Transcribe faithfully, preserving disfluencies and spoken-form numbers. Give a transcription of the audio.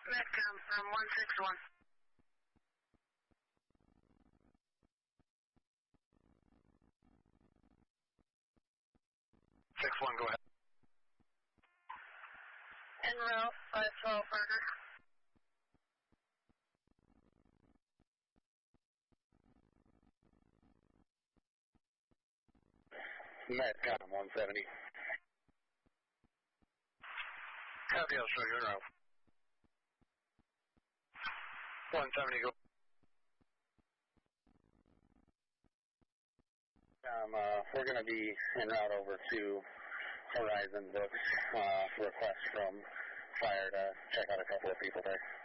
Metcom from one six one. six one, go ahead. En route, five twelve burger. Metcom one seventy. Copy, I'll show you en route. one seventy, go. Um, uh, we're going to be en route over to Horizon Books, uh, request from Fire to check out a couple of people there.